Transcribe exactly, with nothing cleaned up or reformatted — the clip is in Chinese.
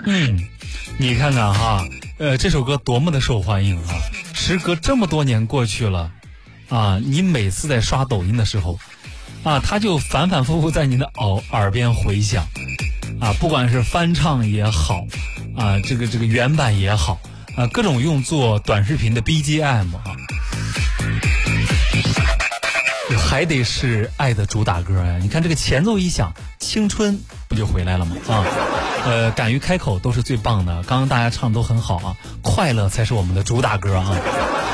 嗯，你看看哈，呃，这首歌多么的受欢迎啊！时隔这么多年过去了，啊，你每次在刷抖音的时候，啊，它就反反复复在你的耳耳边回响，啊，不管是翻唱也好，啊，这个这个原版也好，啊，各种用作短视频的 B G M 啊，还得是爱的主打歌呀！你看这个前奏一响，青春不就回来了吗？啊，呃，敢于开口都是最棒的。刚刚大家唱都很好啊，快乐才是我们的主打歌啊。